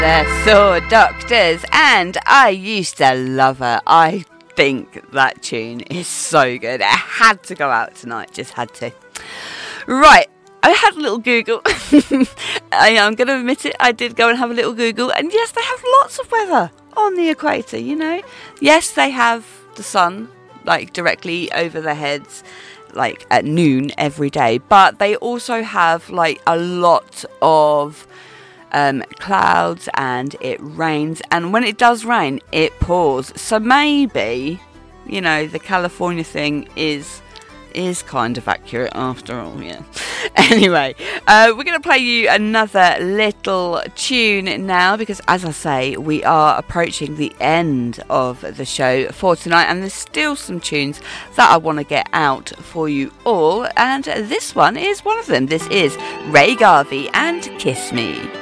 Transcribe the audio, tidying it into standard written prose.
The Saw Doctors, and I used to love her. I think that tune is so good. It had to go out tonight, just had to. Right, I had a little Google. I'm going to admit it, I did go and have a little Google, and yes, they have lots of weather on the equator, you know. Yes, they have the sun, like, directly over their heads, like, at noon every day, but they also have, like, a lot of clouds, and it rains, and when it does rain it pours, so maybe, you know, the California thing is kind of accurate after all. Yeah. Anyway, we're going to play you another little tune now, because as I say, we are approaching the end of the show for tonight, and there's still some tunes that I want to get out for you all, and this one is one of them. This is Ray Garvey and Kiss Me.